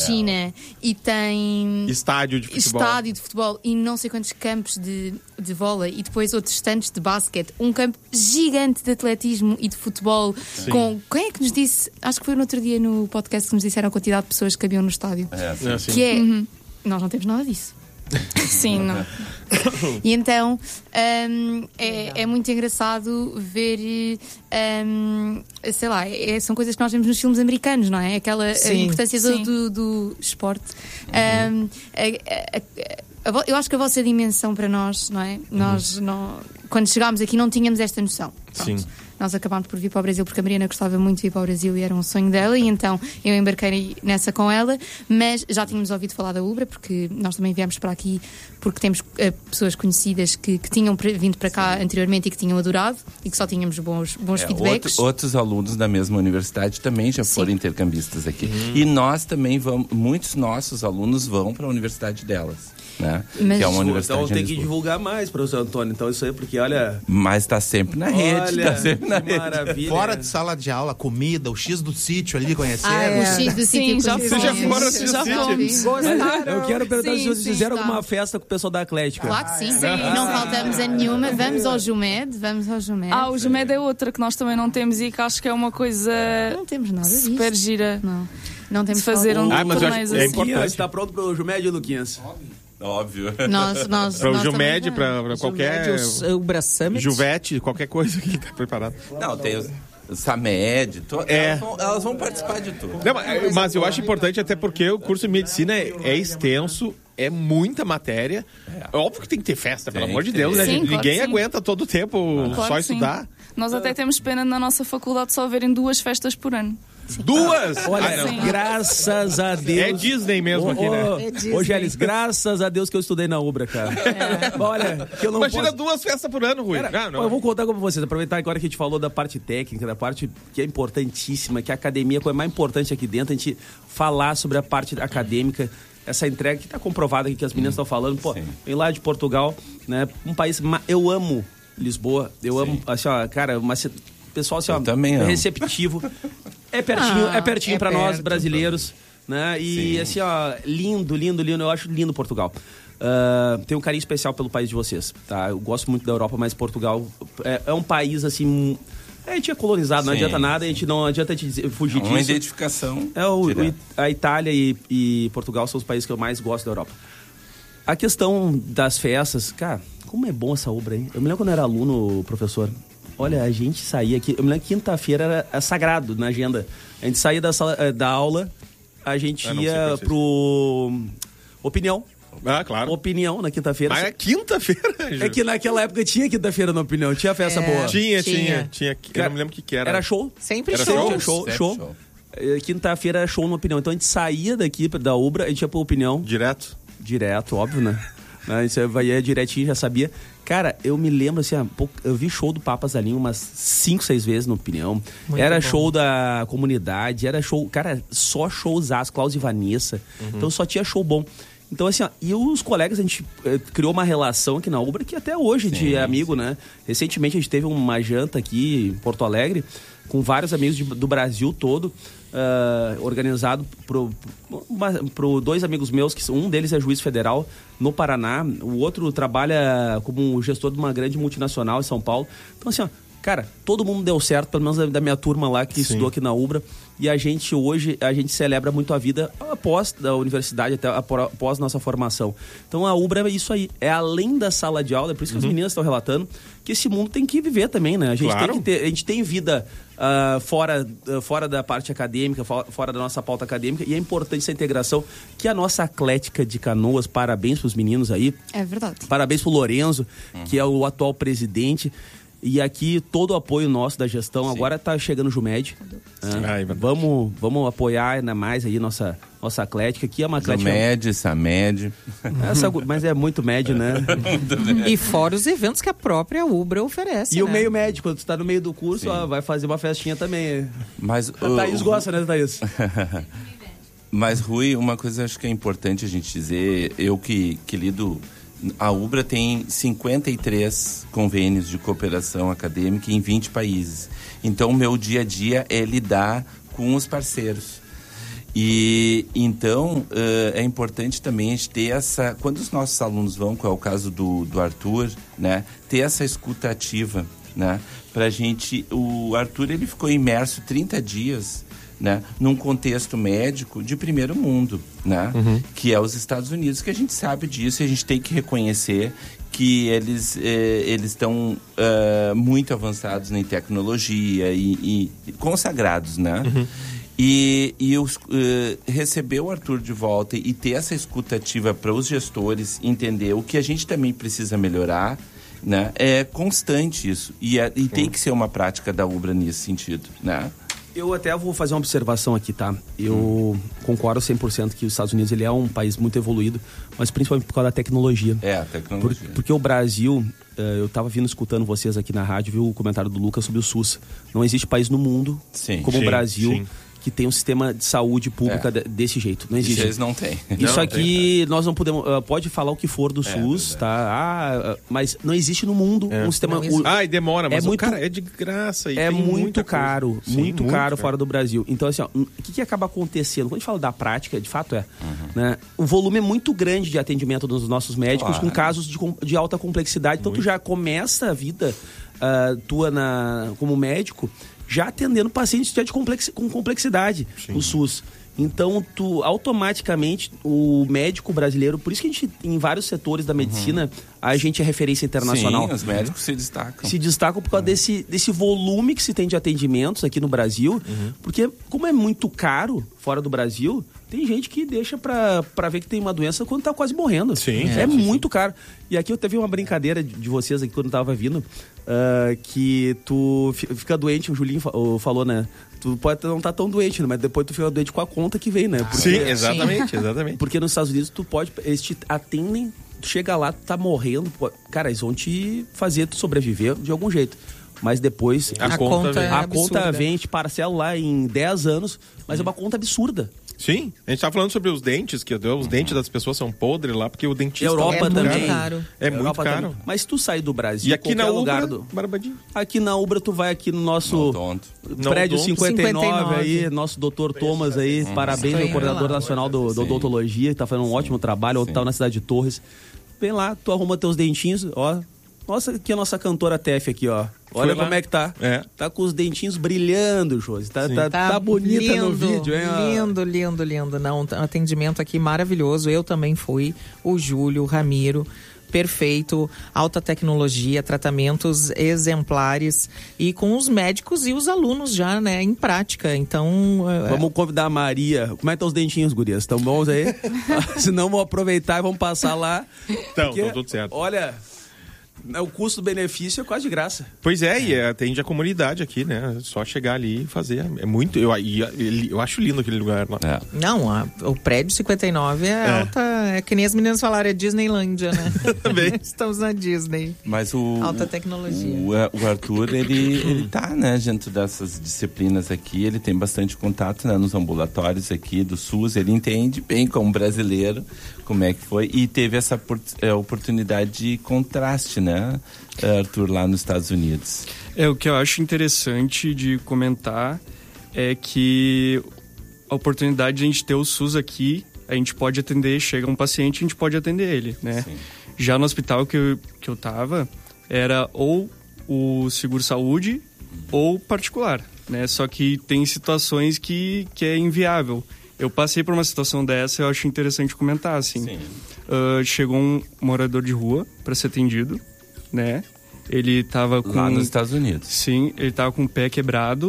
piscina e tem estádio de futebol e não sei quantos campos de vôlei e depois outros tantos de basquete, um campo gigante de atletismo e de futebol. Com quem é que nos disse, acho que foi no outro dia no podcast que nos disseram a quantidade de pessoas que cabiam no estádio, que é nós não temos nada disso. Sim, não. E então é muito engraçado ver, sei lá, são coisas que nós vemos nos filmes americanos, não é? Aquela a importância do esporte. Eu acho que a vossa dimensão para nós, não é? Nós quando chegámos aqui não tínhamos esta noção. Pronto. Sim. Nós acabámos por vir para o Brasil porque a Mariana gostava muito de ir para o Brasil e era um sonho dela, e então eu embarquei nessa com ela, mas já tínhamos ouvido falar da Ubra, porque nós também viemos para aqui porque temos pessoas conhecidas que tinham vindo para cá anteriormente e que tinham adorado e que só tínhamos bons feedbacks. Outros alunos da mesma universidade também já foram intercambistas aqui. E nós também vamos, muitos nossos alunos vão para a universidade delas. Né? Mas, que é uma universidade então tem que divulgar mais, professor Antônio. Então isso aí, porque olha... Mas está sempre na rede. Tá sempre na rede. Maravilha. Fora de sala de aula, comida, o X do sítio ali, conheceram? O X do sítio. Vocês já foram assistir o sítio? Eu quero perguntar se vocês fizeram alguma festa com o pessoal da Atlética. Claro que sim. Não faltamos a nenhuma. Vamos ao Jumed. O Jumed é outra que nós também não temos e que acho que é uma coisa... Não temos nada disso. Super gira. Não temos de fazer um torneio assim. É importante. Está pronto para o Jumed, Luquinhas? Óbvio. Para o Jumed, para qualquer... O Braçame. Juvete, qualquer coisa que está preparado. Não, tem o SAMED, elas vão participar de tudo. Não, mas eu acho importante até porque o curso de medicina é extenso, é muita matéria. Óbvio que tem que ter festa, pelo amor de Deus, né? Sim, Ninguém aguenta todo o tempo só estudar. Nós até temos pena na nossa faculdade só haverem 2 festas por ano. Sim. 2? Olha, graças a Deus. É Disney mesmo aqui, né? Ô, Gélis, graças a Deus que eu estudei na Ubra, cara. Olha, que eu não Imagina 2 festas por ano, Rui. Eu vou contar com vocês, aproveitar agora que a gente falou da parte técnica, da parte que é importantíssima, que a academia, a coisa mais importante aqui dentro, a gente falar sobre a parte acadêmica, essa entrega que está comprovada aqui, que as meninas estão falando, vem lá de Portugal, né? Um país, eu amo Lisboa, eu amo, assim, ó, cara, pessoal, assim, ó, receptivo. É pertinho para nós, brasileiros, né? E assim, ó, lindo, eu acho lindo Portugal. Tenho um carinho especial pelo país de vocês, tá? Eu gosto muito da Europa, mas Portugal é um país, assim... A gente é colonizado, não adianta nada, não adianta a gente fugir disso. Uma identificação. A Itália e Portugal são os países que eu mais gosto da Europa. A questão das festas, cara, como é bom essa obra, hein? Eu me lembro quando eu era aluno, professor. Olha, a gente saía aqui... Eu me lembro que quinta-feira era sagrado na agenda. A gente saía da aula, a gente ia pro... Opinião. Ah, claro. Opinião na quinta-feira. Mas é quinta-feira, Ju. É que naquela época tinha quinta-feira na Opinião. Tinha festa boa. Tinha. Eu não me lembro o que era. Era show. Sempre era show. Quinta-feira era show na Opinião. Então a gente saía daqui da Ubra, a gente ia pra Opinião. Direto, óbvio, né? Isso vai direitinho, já sabia. Cara, eu me lembro assim, eu vi show do Papas da Língua umas 5, 6 vezes na Opinião. Era show da comunidade, era show, cara, só showzaço, Klaus e Vanessa. Então só tinha show bom. Então, assim, ó, e os colegas, a gente criou uma relação aqui na Ubra que até hoje a gente é amigo, né? Recentemente a gente teve uma janta aqui em Porto Alegre com vários amigos do Brasil todo, organizado por 2 amigos meus, que um deles é juiz federal no Paraná, o outro trabalha como gestor de uma grande multinacional em São Paulo. Então, assim, ó, cara, todo mundo deu certo, pelo menos da minha turma lá que estudou aqui na Ubra. E a gente hoje, celebra muito a vida após da universidade, até após nossa formação. Então a Ubra é isso aí, é além da sala de aula, é por isso que as meninas estão relatando, que esse mundo tem que viver também, né? A gente tem que ter, a gente tem vida fora da parte acadêmica, fora da nossa pauta acadêmica, e é importante essa integração, que a nossa Atlética de Canoas, parabéns pros meninos aí. É verdade. Parabéns pro Lorenzo, que é o atual presidente. E aqui todo o apoio nosso da gestão. Agora tá chegando o Jumed. Vamos apoiar ainda mais aí nossa Atlética. Aqui é uma Atlética... Jumed, SAMED. Mas é muito médio, né? E fora os eventos que a própria Ubra oferece. E o meio médio, quando tu tá no meio do curso, vai fazer uma festinha também. Mas a Thaís gosta, né, Thaís? Mas, Rui, uma coisa acho que é importante a gente dizer, eu que lido... A Ubra tem 53 convênios de cooperação acadêmica em 20 países. Então, o meu dia a dia é lidar com os parceiros. E então é importante também a gente ter essa, quando os nossos alunos vão, que é o caso do Arthur, né, ter essa escuta ativa, né, pra gente. O Arthur, ele ficou imerso 30 dias, né, num contexto médico de primeiro mundo, né, que é os Estados Unidos, que a gente sabe disso e a gente tem que reconhecer que eles estão muito avançados em tecnologia e consagrados, né? E receber o Arthur de volta e ter essa escuta ativa para os gestores entender o que a gente também precisa melhorar, né? É constante isso. E tem que ser uma prática da Ubra nesse sentido, né? Eu até vou fazer uma observação aqui, tá? Eu concordo 100% que os Estados Unidos ele é um país muito evoluído, mas principalmente por causa da tecnologia. A tecnologia. Porque o Brasil, eu tava escutando vocês aqui na rádio, viu o comentário do Lucas sobre o SUS. Não existe país no mundo como o Brasil que tem um sistema de saúde pública desse jeito. Não existe. Eles não têm. Isso aqui, nós não podemos... pode falar o que for do SUS, tá? Mas não existe no mundo um sistema... E demora, mas cara, é de graça. E é tem muito caro. Sim, muito caro fora do Brasil. Então, assim, ó, o que acaba acontecendo? Quando a gente fala da prática, de fato né? O volume é muito grande de atendimento dos nossos médicos com casos de alta complexidade. Então, tu já começa a vida tua como médico já atendendo pacientes já com complexidade no SUS. Então, automaticamente, o médico brasileiro, por isso que a gente, em vários setores da medicina, a gente é referência internacional. Sim, os médicos se destacam. Se destacam por causa desse volume que se tem de atendimentos aqui no Brasil, porque como é muito caro fora do Brasil, tem gente que deixa pra ver que tem uma doença quando tá quase morrendo. Sim. É muito caro. E aqui eu teve uma brincadeira de vocês aqui quando tava vindo, que tu fica doente, o Julinho falou, né? Tu pode não estar tão doente, né? Mas depois tu fica doente com a conta que vem, né? Sim, exatamente. Porque nos Estados Unidos eles te atendem, tu chega lá, tu tá morrendo, cara, eles vão te fazer tu sobreviver de algum jeito. Mas depois a conta vem, te parcela lá em 10 anos, mas é uma conta absurda. Sim, a gente tá falando sobre os dentes, que os dentes das pessoas são podres lá, porque o dentista... Europa também. É muito caro. Mas tu sai do Brasil, e aqui na Ubra, barbadinho. Aqui na Ubra, tu vai aqui no nosso prédio 59 aí, nosso doutor Thomas aí, parabéns ao coordenador nacional do odontologia, que tá fazendo um ótimo trabalho, outro tá na cidade de Torres. Vem lá, tu arruma teus dentinhos, ó. Nossa, aqui a nossa cantora Tef aqui, ó. Olha como é que tá. Tá com os dentinhos brilhando, Josi. Tá bonita lindo, no vídeo, hein? Lindo. Não, um atendimento aqui maravilhoso. Eu também fui. O Júlio, o Ramiro. Perfeito, alta tecnologia, tratamentos exemplares e com os médicos e os alunos já, né, em prática. Então... Vamos convidar a Maria. Como é que estão os dentinhos, gurias? Estão bons aí? Se não, vamos aproveitar e vamos passar lá. Então, tudo certo. Olha... O custo-benefício é quase de graça. Pois é, e atende a comunidade aqui, né? Só chegar ali e fazer. É muito... Eu acho lindo aquele lugar lá. Não, o prédio 59 é alta... É que nem as meninas falaram, é Disneylândia, né? Estamos na Disney. Mas alta tecnologia. O Arthur, ele tá, né, dentro dessas disciplinas aqui. Ele tem bastante contato, né, nos ambulatórios aqui do SUS. Ele entende bem como brasileiro como é que foi. E teve essa oportunidade de contraste, né, Arthur, lá nos Estados Unidos. O que eu acho interessante de comentar é que a oportunidade de a gente ter o SUS aqui, a gente pode atender, chega um paciente, a gente pode atender ele, né? Sim. Já no hospital que eu tava, era ou o seguro-saúde ou particular, né? Só que tem situações que é inviável. Eu passei por uma situação dessa, eu acho interessante comentar, assim. Chegou um morador de rua para ser atendido, né? Ele tava com... Lá nos Estados Unidos. Sim, ele tava com o pé quebrado,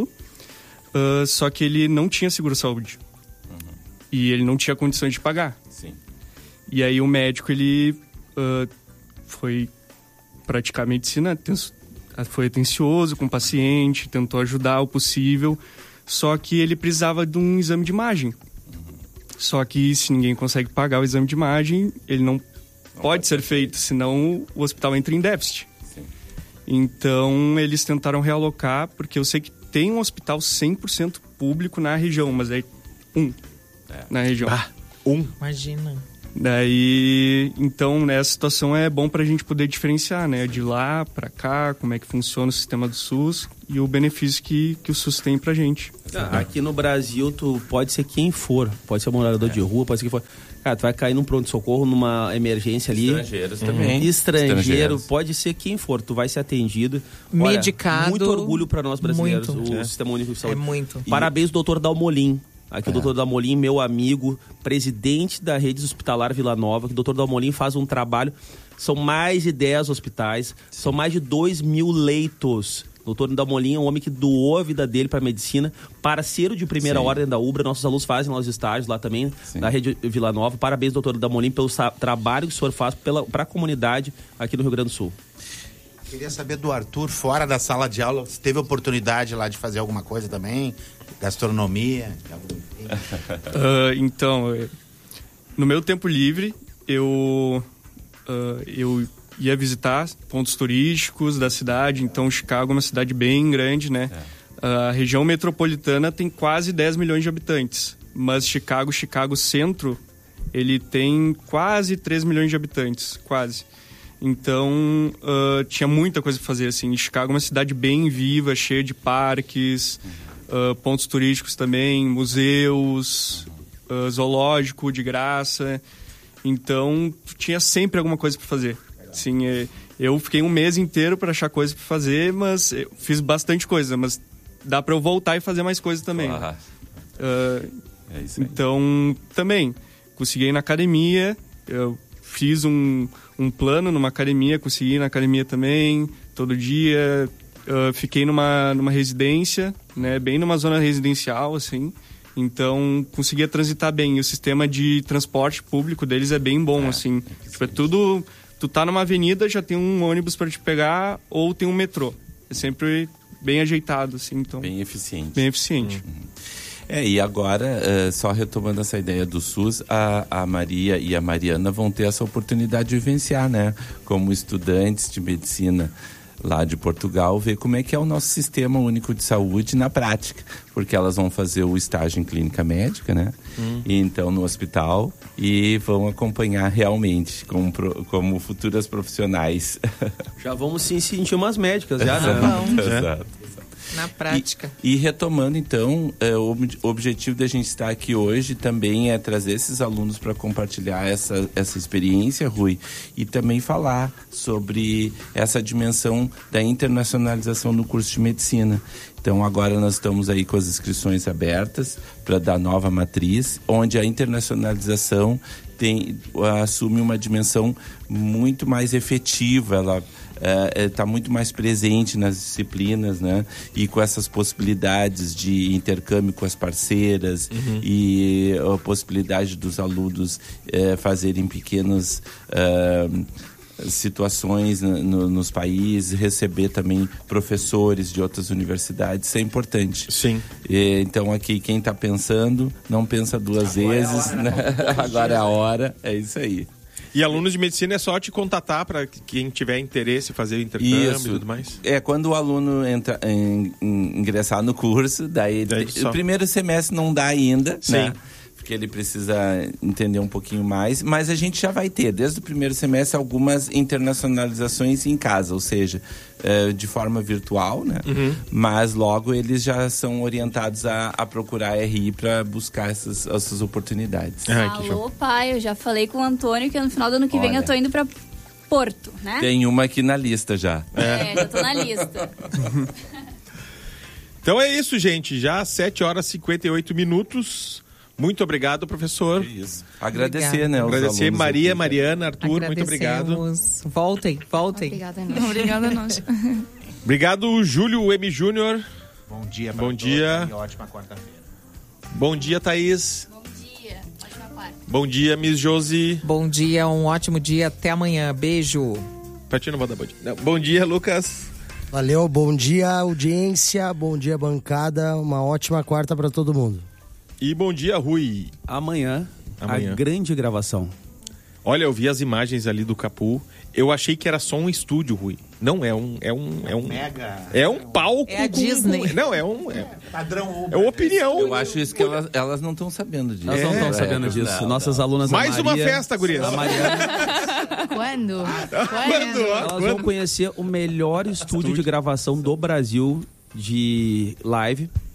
só que ele não tinha seguro-saúde. E ele não tinha condições de pagar. Sim. E aí o médico, ele foi praticar medicina, foi atencioso com o paciente, tentou ajudar o possível, só que ele precisava de um exame de imagem. Só que se ninguém consegue pagar o exame de imagem, ele não pode ser feito, senão o hospital entra em déficit. Sim. Então eles tentaram realocar, porque eu sei que tem um hospital 100% público na região, mas é na região. Imagina. Daí, então, né, a situação é bom pra gente poder diferenciar, né, de lá pra cá, como é que funciona o sistema do SUS e o benefício que o SUS tem pra gente. Aqui no Brasil, tu pode ser quem for. Pode ser um morador de rua, pode ser quem for. Cara, tu vai cair num pronto-socorro, numa emergência ali. Estrangeiros também. Estrangeiro, pode ser quem for. Tu vai ser atendido. Medicado. Muito orgulho para nós brasileiros, o Sistema Único de Saúde. É muito. Parabéns, doutor Dalmolin. Aqui o doutor Dalmolin, meu amigo, presidente da Rede Hospitalar Vila Nova, que o doutor Dalmolin faz um trabalho. São mais de 10 hospitais, são mais de 2.000 leitos. O doutor Dalmolin é um homem que doou a vida dele para a medicina, parceiro de primeira ordem da UBRA. Nossos alunos fazem lá os estágios lá também, da Rede Vila Nova. Parabéns, doutor Dalmolin, pelo trabalho que o senhor faz para a comunidade aqui no Rio Grande do Sul. Queria saber do Arthur, fora da sala de aula, se teve oportunidade lá de fazer alguma coisa também? Gastronomia? Então, no meu tempo livre, eu ia visitar pontos turísticos da cidade. Então, Chicago é uma cidade bem grande, né? A região metropolitana tem quase 10 milhões de habitantes. Mas Chicago Centro, ele tem quase 3 milhões de habitantes, quase. Então, tinha muita coisa para fazer, assim. Chicago é uma cidade bem viva, cheia de parques, pontos turísticos também, museus, zoológico de graça. Então, tinha sempre alguma coisa para fazer. Assim, eu fiquei um mês inteiro para achar coisa para fazer, mas eu fiz bastante coisa, mas dá para eu voltar e fazer mais coisa também. É isso aí. Então, também, consegui ir na academia, eu fiz um plano numa academia, consegui ir na academia também, todo dia. Fiquei numa residência, né, bem numa zona residencial, assim. Então, conseguia transitar bem. E o sistema de transporte público deles é bem bom, assim. Tipo, é tudo... Tu tá numa avenida, já tem um ônibus para te pegar ou tem um metrô. É sempre bem ajeitado, assim, então... Bem eficiente. Bem eficiente. E agora, só retomando essa ideia do SUS, a Maria e a Mariana vão ter essa oportunidade de vivenciar, né? Como estudantes de medicina lá de Portugal, ver como é que é o nosso Sistema Único de Saúde na prática, porque elas vão fazer o estágio em clínica médica, né? E então no hospital, e vão acompanhar realmente como futuras profissionais. Já vamos se sentir umas médicas, já, né? Exato. Na prática. E retomando, então, o objetivo da gente estar aqui hoje também é trazer esses alunos para compartilhar essa experiência, Rui, e também falar sobre essa dimensão da internacionalização no curso de medicina. Então, agora nós estamos aí com as inscrições abertas para da nova matriz, onde a internacionalização assume uma dimensão muito mais efetiva, ela está muito mais presente nas disciplinas, né? E com essas possibilidades de intercâmbio com as parceiras e a possibilidade dos alunos fazerem pequenas situações nos países, receber também professores de outras universidades, isso é importante. Sim. Então aqui quem está pensando, não pensa duas vezes, né? Agora é a hora, é isso aí. E alunos de medicina é só te contatar para quem tiver interesse em fazer o intercâmbio e tudo mais? Quando o aluno ingressar no curso, daí o primeiro semestre não dá ainda, né? Porque ele precisa entender um pouquinho mais, mas a gente já vai ter, desde o primeiro semestre, algumas internacionalizações em casa, ou seja, de forma virtual, né? Mas logo eles já são orientados a procurar a RI para buscar essas oportunidades. Alô, pai, eu já falei com o Antônio que no final do ano que vem eu tô indo para Porto, né? Tem uma aqui na lista já. Já tô na lista. Então é isso, gente, já 7h58. Muito obrigado, professor. Isso. Agradecer, né? Agradecer Maria, Mariana, Arthur, muito obrigado. Voltem. Obrigada a nós. Obrigada a nós. Obrigado, Júlio M. Júnior. Bom dia para todos e ótima quarta-feira. Bom dia, Thaís. Bom dia, ótima quarta. Bom dia, Miss Josi. Bom dia, um ótimo dia. Até amanhã. Beijo. Pra ti não vou dar bom dia. Não. Bom dia, Lucas. Valeu, bom dia, audiência. Bom dia, bancada. Uma ótima quarta para todo mundo. E bom dia, Rui. Amanhã, a grande gravação. Olha, eu vi as imagens ali do Capu. Eu achei que era só um estúdio, Rui. Não, é um mega... É um palco. É a Disney. Não, padrão. É uma opinião. Eu acho isso que elas não estão sabendo disso. Elas não estão sabendo disso. Nossas alunas... Mais uma festa, gurias. A Mariana... Quando? Elas vão conhecer o melhor estúdio de gravação do Brasil de live.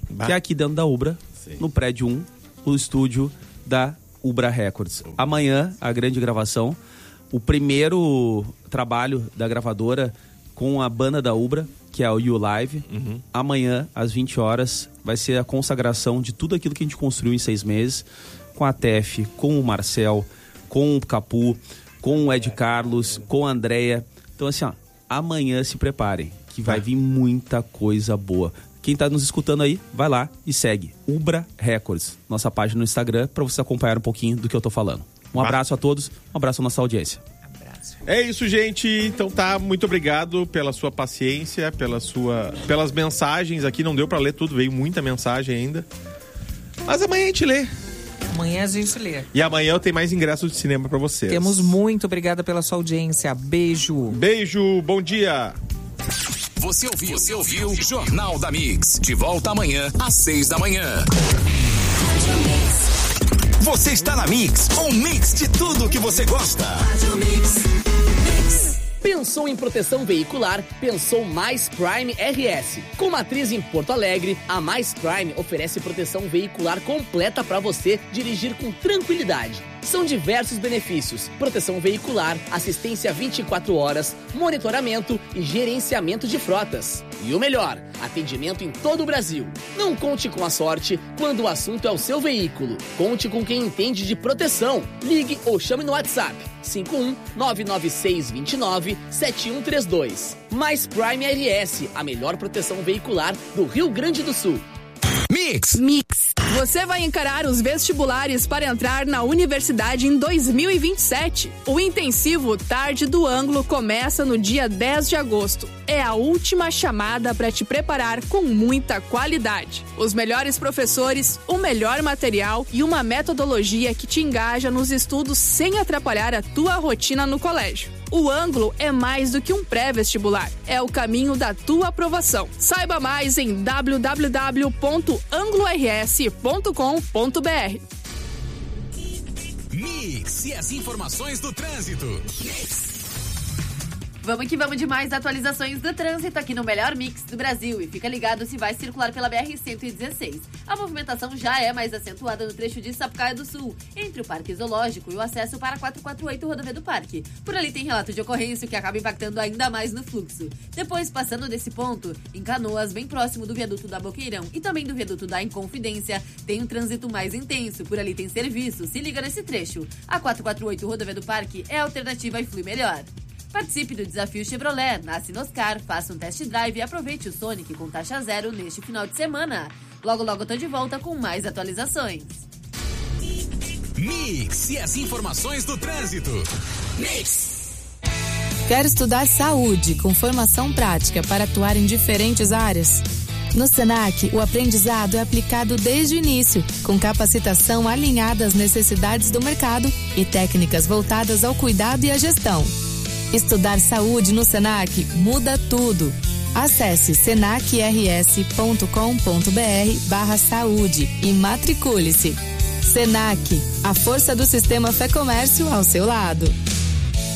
que é aqui dentro da Ubra, no prédio 1, o estúdio da Ubra Records. Amanhã, a grande gravação, o primeiro trabalho da gravadora com a banda da Ubra, que é o You Live. Amanhã, às 20 horas, vai ser a consagração de tudo aquilo que a gente construiu em 6 meses, com a Tef, com o Marcel, com o Capu, com o Ed Carlos, com a Andrea. Então, assim, ó, amanhã se preparem, que vai vir muita coisa boa. Quem tá nos escutando aí, vai lá e segue Ubra Records, nossa página no Instagram, para você acompanhar um pouquinho do que eu tô falando. Um abraço a todos, um abraço à nossa audiência. É isso, gente. Então tá, muito obrigado pela sua paciência, pelas mensagens aqui. Não deu pra ler tudo, veio muita mensagem ainda. Mas amanhã a gente lê. Amanhã a gente lê. E amanhã eu tenho mais ingressos de cinema pra vocês. Temos muito, obrigada pela sua audiência. Beijo. Beijo, bom dia. Você ouviu Jornal da Mix. De volta amanhã, às 6 da manhã. Você está na Mix, um mix de tudo que você gosta. Pensou em proteção veicular? Pensou Mais Prime RS. Com matriz em Porto Alegre, a Mais Prime oferece proteção veicular completa para você dirigir com tranquilidade. São diversos benefícios: proteção veicular, assistência 24 horas, monitoramento e gerenciamento de frotas. E o melhor, atendimento em todo o Brasil. Não conte com a sorte quando o assunto é o seu veículo. Conte com quem entende de proteção. Ligue ou chame no WhatsApp 51-99629-7132. Mais Prime RS, a melhor proteção veicular do Rio Grande do Sul. Mix. Você vai encarar os vestibulares para entrar na universidade em 2027. O intensivo Tarde do Ângulo começa no dia 10 de agosto. É a última chamada para te preparar com muita qualidade. Os melhores professores, o melhor material e uma metodologia que te engaja nos estudos sem atrapalhar a tua rotina no colégio. O Ângulo é mais do que um pré-vestibular. É o caminho da tua aprovação. Saiba mais em www.anglors.com.br. Mix e as informações do trânsito. Vamos que vamos de mais atualizações do trânsito aqui no melhor mix do Brasil. E fica ligado se vai circular pela BR-116. A movimentação já é mais acentuada no trecho de Sapucaia do Sul, entre o Parque Zoológico e o acesso para a 448 Rodovia do Parque. Por ali tem relato de ocorrência que acaba impactando ainda mais no fluxo. Depois, passando desse ponto, em Canoas, bem próximo do viaduto da Boqueirão e também do viaduto da Inconfidência, tem um trânsito mais intenso. Por ali tem serviço. Se liga nesse trecho. A 448 Rodovia do Parque é a alternativa e flui melhor. Participe do desafio Chevrolet, nasce no Oscar, faça um test drive e aproveite o Sonic com taxa zero neste final de semana. Logo, logo eu tô de volta com mais atualizações. Mix e as informações do trânsito. Mix. Quer estudar saúde com formação prática para atuar em diferentes áreas? No Senac, o aprendizado é aplicado desde o início, com capacitação alinhada às necessidades do mercado e técnicas voltadas ao cuidado e à gestão. Estudar saúde no Senac muda tudo. Acesse senacrs.com.br/saúde e matricule-se. Senac, a força do sistema Fé Comércio ao seu lado.